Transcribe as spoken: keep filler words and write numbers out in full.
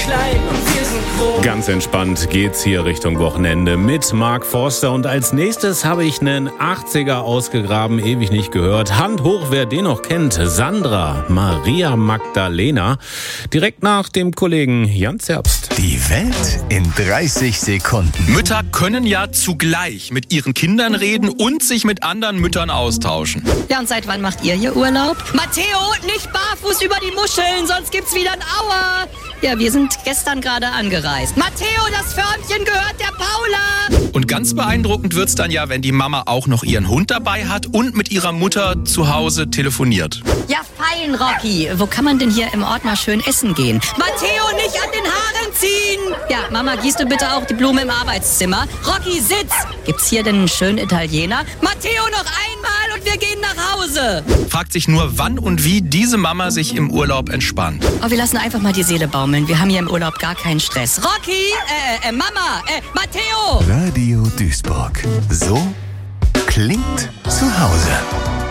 klein und wir sind groß. Ganz entspannt geht's hier Richtung Wochenende mit Mark Forster. Und als nächstes habe ich einen achtziger ausgegraben, ewig nicht gehört. Hand hoch, wer den noch kennt. Sandra Maria Magdalena. Direkt nach dem Kollegen Jan Zerbst. Die Welt in dreißig Sekunden. Mütter können ja zugleich mit ihren Kindern reden und sich mit anderen Müttern austauschen. Ja, und seit wann macht ihr hier Urlaub? Matteo, nicht barfuß über die Muscheln, sonst gibt's wieder ein Aua. Ja, wir sind gestern gerade angereist. Matteo, das Förmchen gehört der Paula. Und ganz beeindruckend wird's dann ja, wenn die Mama auch noch ihren Hund dabei hat und mit ihrer Mutter zu Hause telefoniert. Ja, fein, Rocky. Wo kann man denn hier im Ort mal schön essen gehen? Matteo, nicht an den Haaren ziehen. Ja, Mama, gießt du bitte auch die Blume im Arbeitszimmer? Rocky, sitz. Gibt's hier denn einen schönen Italiener? Matteo, noch einmal und wir gehen nach Hause. Fragt sich nur, wann und wie diese Mama sich im Urlaub entspannt. Oh, wir lassen einfach mal die Seele baumeln. Wir haben hier im Urlaub gar keinen Stress. Rocky, äh, äh, Mama, äh, Matteo. Radio Duisburg. So klingt zu Hause.